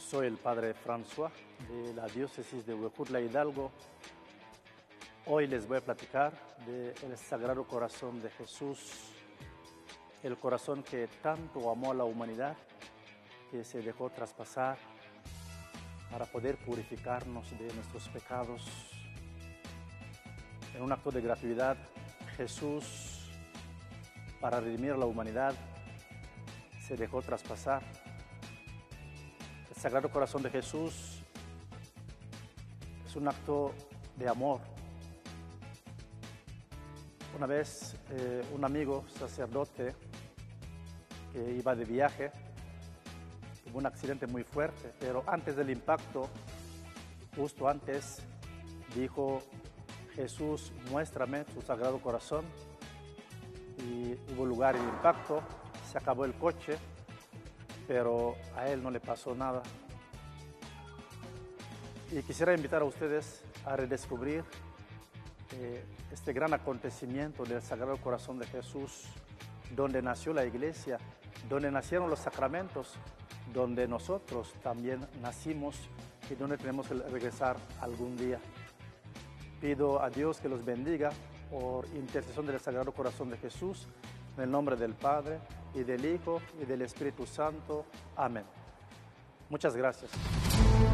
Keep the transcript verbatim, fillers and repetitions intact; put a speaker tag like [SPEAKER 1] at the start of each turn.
[SPEAKER 1] Soy el padre François de la diócesis de Huejutla Hidalgo. Hoy les voy a platicar del Sagrado Corazón de Jesús, el corazón que tanto amó a la humanidad, que se dejó traspasar para poder purificarnos de nuestros pecados. En un acto de gratuidad, Jesús, para redimir a la humanidad, se dejó traspasar. El Sagrado Corazón de Jesús es un acto de amor. Una vez eh, un amigo sacerdote que iba de viaje tuvo un accidente muy fuerte, pero antes del impacto, justo antes, dijo: Jesús, muéstrame tu Sagrado Corazón. Y hubo lugar el impacto, se acabó el coche, pero a él no le pasó nada. Y quisiera invitar a ustedes a redescubrir eh, este gran acontecimiento del Sagrado Corazón de Jesús, donde nació la Iglesia, donde nacieron los sacramentos, donde nosotros también nacimos y donde tenemos que regresar algún día. Pido a Dios que los bendiga por intercesión del Sagrado Corazón de Jesús, en el nombre del Padre, y del Hijo, y del Espíritu Santo. Amén. Muchas gracias.